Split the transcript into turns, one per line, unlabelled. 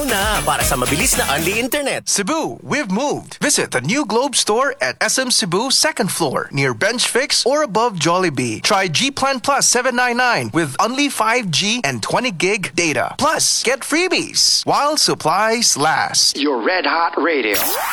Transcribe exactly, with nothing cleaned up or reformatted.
na para sa mabilis na unli internet.
Cebu, we've moved. Visit the new Globe store at S M Cebu second floor near Bench Fix or above Jollibee. Try G Plan Plus seven ninety-nine with only five G and twenty gig data. Plus, get freebies while supplies last.
Your Red Hot Radio.